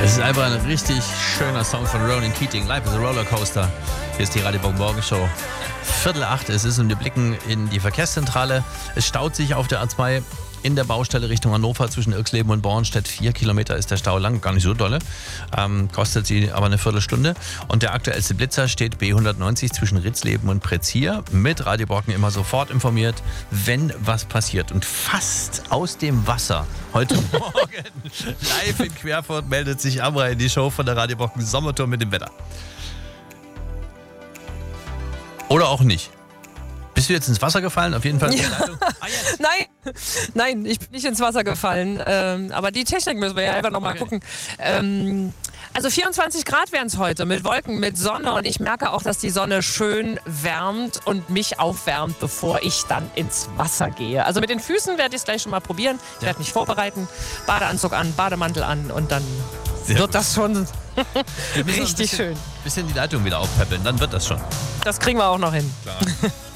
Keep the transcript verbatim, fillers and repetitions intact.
Es ist einfach ein richtig schöner Song von Ronan Keating. Life is a Rollercoaster. Hier ist die Radio Bock Morgenshow. Viertel acht, es ist und wir blicken in die Verkehrszentrale. Es staut sich auf der A zwei in der Baustelle Richtung Hannover zwischen Irxleben und Bornstedt. Vier Kilometer ist der Stau lang, gar nicht so dolle. Ähm, kostet sie aber eine Viertelstunde. Und der aktuellste Blitzer steht B hundertneunzig zwischen Ritzleben und Prezier. Mit Radio Brocken immer sofort informiert, wenn was passiert. Und fast aus dem Wasser heute Morgen live in Querfurt meldet sich Amra in die Show von der Radio Brocken Sommertour mit dem Wetter. Oder auch nicht. Bist du jetzt ins Wasser gefallen? Auf jeden Fall. Ja. Ah, Nein, nein, ich bin nicht ins Wasser gefallen. Ähm, aber die Technik müssen wir ja einfach nochmal okay. gucken. Ähm, also vierundzwanzig Grad wären es heute mit Wolken, mit Sonne. Und ich merke auch, dass die Sonne schön wärmt und mich aufwärmt, bevor ich dann ins Wasser gehe. Also mit den Füßen werde ich es gleich schon mal probieren. Ich ja. werde mich vorbereiten. Badeanzug an, Bademantel an und dann Sehr wird gut. das schon richtig bisschen, schön. Bisschen die Leitung wieder aufpäppeln, dann wird das schon. Das kriegen wir auch noch hin. Klar.